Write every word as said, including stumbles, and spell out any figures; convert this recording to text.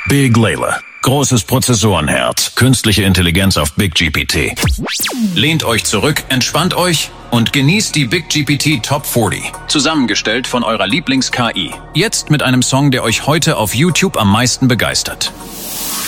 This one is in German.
Big Layla. Großes Prozessorenherz. Künstliche Intelligenz auf Big G P T. Lehnt euch zurück, entspannt euch und genießt die Big G P T Top vierzig. Zusammengestellt von eurer Lieblings-K I. Jetzt mit einem Song, der euch heute auf YouTube am meisten begeistert.